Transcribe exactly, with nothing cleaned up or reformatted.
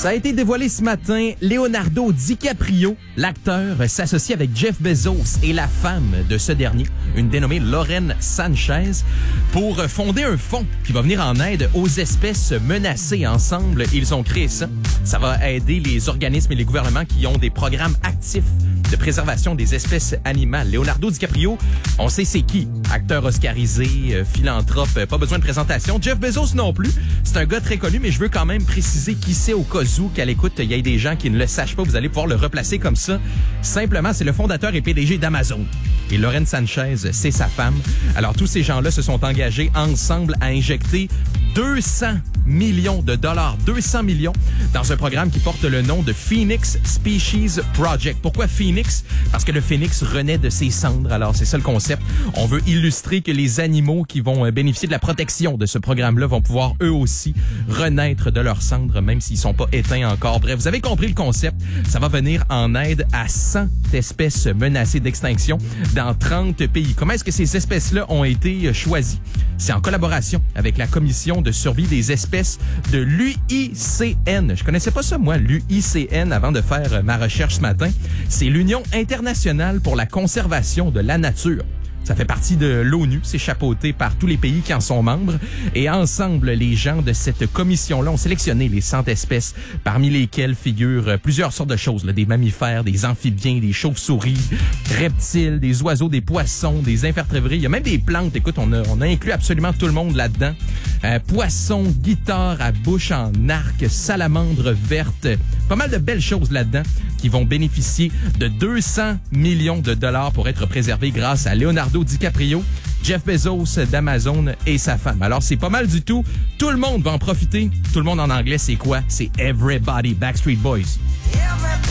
Ça a été dévoilé ce matin. Leonardo DiCaprio, l'acteur, s'associe avec Jeff Bezos et la femme de ce dernier, une dénommée Lauren Sanchez, pour fonder un fonds qui va venir en aide aux espèces menacées. Ensemble, ils ont créé ça. Ça va aider les organismes et les gouvernements qui ont des programmes actifs de préservation des espèces animales. Leonardo DiCaprio, on sait c'est qui. Acteur oscarisé, euh, philanthrope, pas besoin de présentation. Jeff Bezos non plus. C'est un gars très connu, mais je veux quand même préciser qui c'est au cas où qu'à l'écoute, il y a des gens qui ne le sachent pas. Vous allez pouvoir le replacer comme ça. Simplement, c'est le fondateur et P D G d'Amazon. Et Lauren Sanchez, c'est sa femme. Alors, tous ces gens-là se sont engagés ensemble à injecter deux cents millions de dollars, deux cents millions, dans un programme qui porte le nom de Phoenix Species Project. Pourquoi Phoenix? Parce que le phénix renaît de ses cendres. Alors, c'est ça le concept. On veut illustrer que les animaux qui vont bénéficier de la protection de ce programme-là vont pouvoir eux aussi renaître de leurs cendres, même s'ils sont pas éteints encore. Bref, vous avez compris le concept. Ça va venir en aide à cent espèces menacées d'extinction dans trente pays. Comment est-ce que ces espèces-là ont été choisies? C'est en collaboration avec la Commission de survie des espèces de l'U I C N. Je connaissais pas ça, moi, l'U I C N, avant de faire ma recherche ce matin. C'est l'Union internationale pour la conservation de la nature. Ça fait partie de l'ONU, c'est chapeauté par tous les pays qui en sont membres. Et ensemble, les gens de cette commission-là ont sélectionné les cent espèces, parmi lesquelles figurent plusieurs sortes de choses, là, des mammifères, des amphibiens, des chauves-souris, reptiles, des oiseaux, des poissons, des invertébrés. Il y a même des plantes. Écoute, on a, on a inclus absolument tout le monde là-dedans. Euh, poissons, guitares à bouche en arc, salamandres vertes. Pas mal de belles choses là-dedans qui vont bénéficier de deux cents millions de dollars pour être préservés grâce à Leonardo DiCaprio, Jeff Bezos d'Amazon et sa femme. Alors, c'est pas mal du tout. Tout le monde va en profiter. Tout le monde en anglais, c'est quoi? C'est Everybody Backstreet Boys. Yeah.